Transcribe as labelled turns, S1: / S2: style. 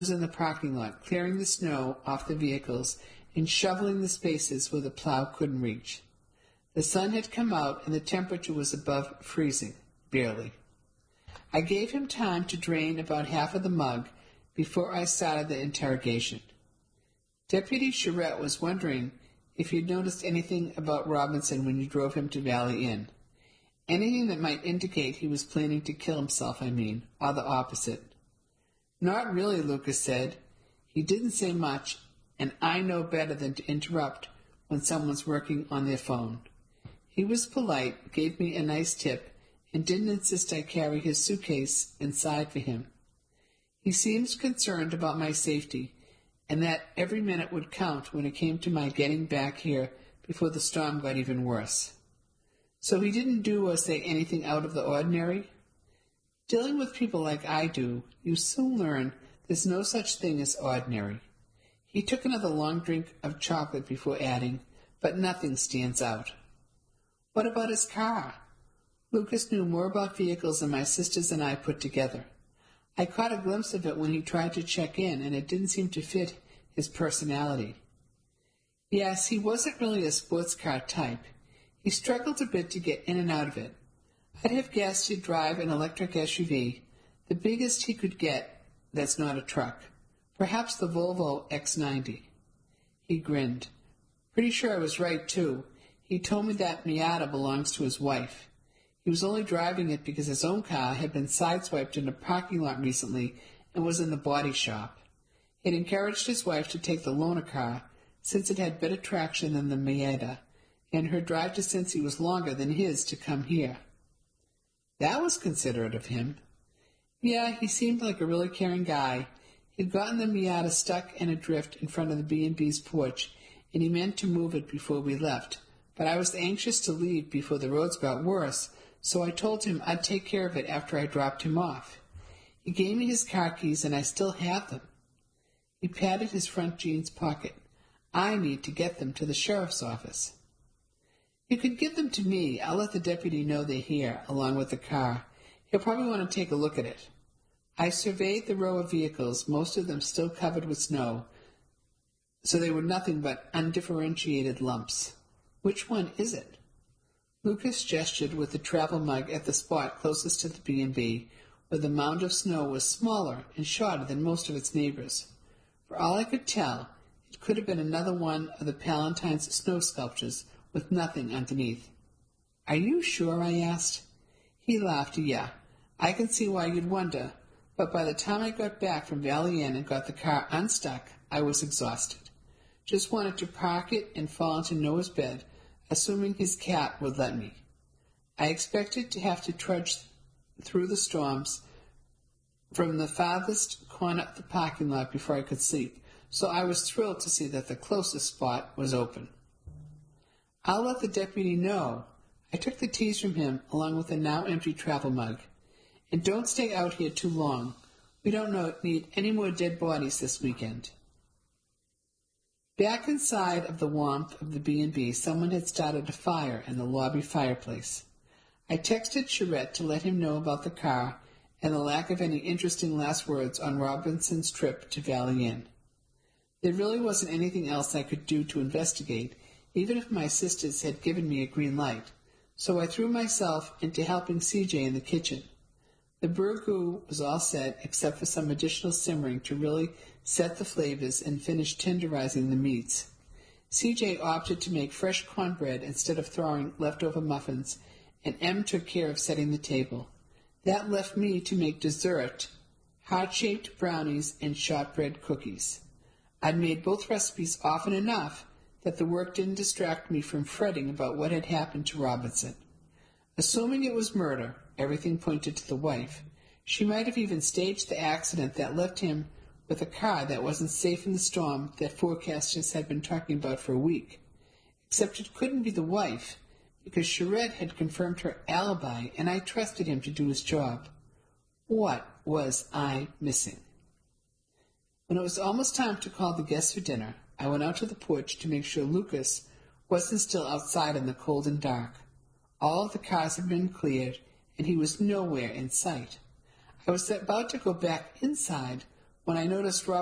S1: in the parking lot, clearing the snow off the vehicles and shoveling the spaces where the plow couldn't reach. The sun had come out and the temperature was above freezing, barely. I gave him time to drain about half of the mug before I started the interrogation. Deputy Charette was wondering if you'd noticed anything about Robinson when you drove him to Valley Inn. Anything that might indicate he was planning to kill himself, or the opposite. Not really, Lucas said. He didn't say much, and I know better than to interrupt when someone's working on their phone. He was polite, gave me a nice tip, and didn't insist I carry his suitcase inside for him. He seemed concerned about my safety, and that every minute would count when it came to my getting back here before the storm got even worse. So he didn't do or say anything out of the ordinary? Dealing with people like I do, you soon learn there's no such thing as ordinary. He took another long drink of chocolate before adding, but nothing stands out. What about his car? Lucas knew more about vehicles than my sisters and I put together. I caught a glimpse of it when he tried to check in, and it didn't seem to fit his personality. Yes, he wasn't really a sports car type. He struggled a bit to get in and out of it. I'd have guessed he'd drive an electric SUV, the biggest he could get that's not a truck, perhaps the Volvo X90. He grinned. Pretty sure I was right, too. He told me that Miata belongs to his wife. He was only driving it because his own car had been sideswiped in a parking lot recently and was in the body shop. He had encouraged his wife to take the loaner car, since it had better traction than the Miata, and her drive to Cincy was longer than his to come here. That was considerate of him. Yeah, he seemed like a really caring guy. He'd gotten the Miata stuck in a drift in front of the B&B's porch, and he meant to move it before we left. But I was anxious to leave before the roads got worse, so I told him I'd take care of it after I dropped him off. He gave me his car keys, and I still have them. He patted his front jeans pocket. I need to get them to the sheriff's office. You could give them to me. I'll let the deputy know they're here, along with the car. He'll probably want to take a look at it. I surveyed the row of vehicles, most of them still covered with snow, so they were nothing but undifferentiated lumps. Which one is it? Lucas gestured with the travel mug at the spot closest to the B&B, where the mound of snow was smaller and shorter than most of its neighbors. For all I could tell, it could have been another one of the Palatine's snow sculptures, with nothing underneath. Are you sure? I asked. He laughed. Yeah, I can see why you'd wonder, but by the time I got back from Valley Inn and got the car unstuck, I was exhausted. Just wanted to park it and fall into Noah's bed, assuming his cat would let me. I expected to have to trudge through the storms from the farthest corner of the parking lot before I could sleep, so I was thrilled to see that the closest spot was open. I'll let the deputy know. I took the teas from him, along with the now empty travel mug. And don't stay out here too long. We don't need any more dead bodies this weekend. Back inside of the warmth of the B&B, someone had started a fire in the lobby fireplace. I texted Charette to let him know about the car and the lack of any interesting last words on Robinson's trip to Valley Inn. There really wasn't anything else I could do to investigate, even if my sisters had given me a green light, so I threw myself into helping CJ in the kitchen. The burgoo was all set, except for some additional simmering to really set the flavors and finish tenderizing the meats. CJ opted to make fresh cornbread instead of throwing leftover muffins, and Em took care of setting the table. That left me to make dessert, heart-shaped brownies and shortbread cookies. I'd made both recipes often enough that the work didn't distract me from fretting about what had happened to Robinson. Assuming it was murder, everything pointed to the wife. She might have even staged the accident that left him with a car that wasn't safe in the storm that forecasters had been talking about for a week. Except it couldn't be the wife, because Charette had confirmed her alibi, and I trusted him to do his job. What was I missing? When it was almost time to call the guests for dinner, I went out to the porch to make sure Lucas wasn't still outside in the cold and dark. All of the cars had been cleared, and he was nowhere in sight. I was about to go back inside When I noticed